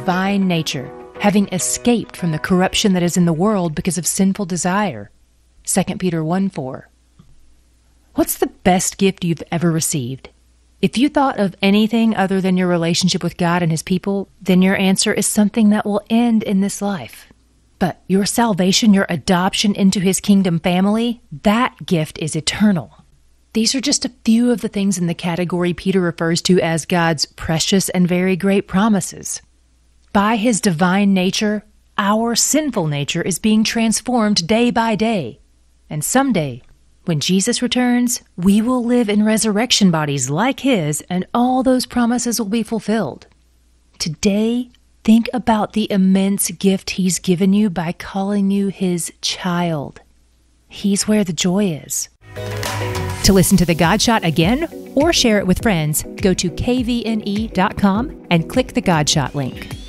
divine nature, having escaped from the corruption that is in the world because of sinful desire. 2 Peter 1:4. What's the best gift you've ever received? If you thought of anything other than your relationship with God and His people, then your answer is something that will end in this life. But your salvation, your adoption into His kingdom family, that gift is eternal. These are just a few of the things in the category Peter refers to as God's precious and very great promises. By His divine nature, our sinful nature is being transformed day by day. And someday, when Jesus returns, we will live in resurrection bodies like His, and all those promises will be fulfilled. Today, think about the immense gift He's given you by calling you His child. He's where the joy is. To listen to The God Shot again or share it with friends, go to kvne.com and click the God Shot link.